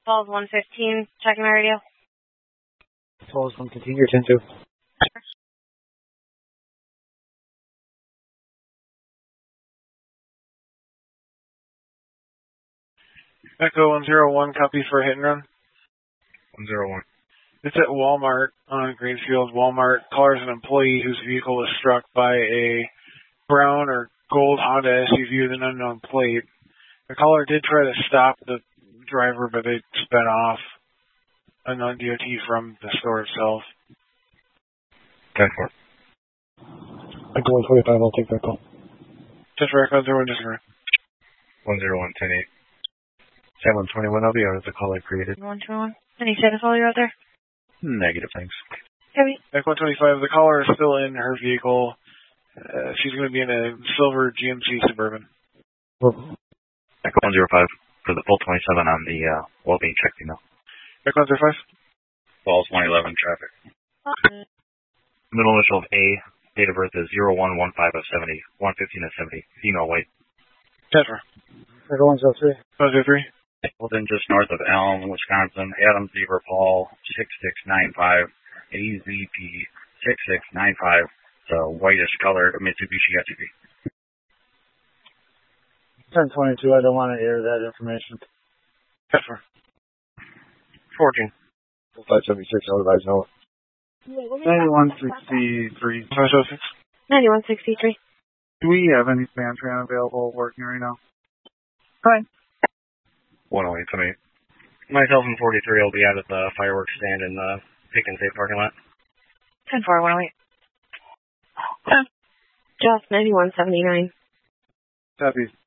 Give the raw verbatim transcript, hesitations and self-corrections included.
Falls one fifteen, checking my radio. Falls one fifteen, you're ten two. Echo one zero one, copy for hit and run. one zero one. It's at Walmart on Greenfield. Walmart. Caller's an employee whose vehicle was struck by a brown or gold Honda S U V with an unknown plate. The caller did try to stop the driver, but they sped off. Unknown D O T from the store itself. ten four. Echo one twenty-five, I'll take that call. Just for Echo zero one, just for one zero one, ten eight. seven twenty-one, I'll be out of the call I created. one twenty-one. Any status while you're out there? Negative, thanks. Heavy. Echo one twenty-five, the caller is still in her vehicle. Uh, she's going to be in a silver G M C Suburban. Echo one zero five for the full twenty-seven on the uh, well-being check email. Echo one zero five. Falls one eleven traffic. Okay. Middle initial of A, date of birth is zero one one five of seventy, one fifteen of seventy, female white. Denver. Echo one zero three. one zero three. Well, then just north of Elm, Wisconsin, Adam Zebra Paul, six six nine five, A Z P six six nine five, so whitish colored Mitsubishi S U V. ten twenty-two, I don't want to air that information. Denver. fourteen. five seventy-six, otherwise no. ninety-one sixty-three. five zero six. ninety-one sixty-three. Do we have any Spantran available working right now? Hi. one oh eight, twenty-eight. Myself and forty-three will be out at the fireworks stand in the Pick and Save parking lot. ten four, one oh eight. Just ninety-one seventy-nine. Copy.